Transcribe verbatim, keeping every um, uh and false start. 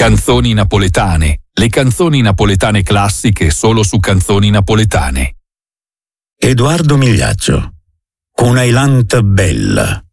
Canzoni napoletane, le canzoni napoletane classiche solo su Canzoni Napoletane. Edoardo Migliaccio, Una ilanta bella.